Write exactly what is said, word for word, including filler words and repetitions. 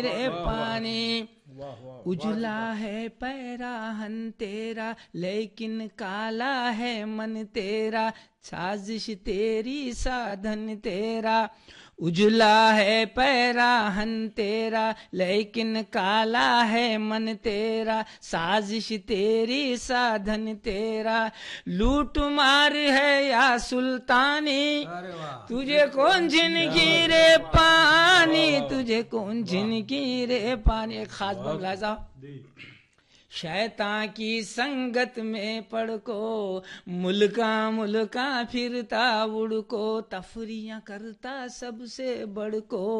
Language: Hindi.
रे पानी। उजला है पैराहन तेरा लेकिन काला है मन तेरा, साजिश तेरी साधन तेरा। उजला है पैराहन तेरा लेकिन काला है मन तेरा, साजिश तेरी साधन तेरा। लूट मार है या सुल्तानी, तुझे कौन जिनकी रे पानी, तुझे कौन जिनकी रे पानी। एक खास बंगला साहब। शैतान की संगत में पड़ को, मुल्का मुल्का फिरता उड़ को, तफरियां करता सबसे बढ़ को।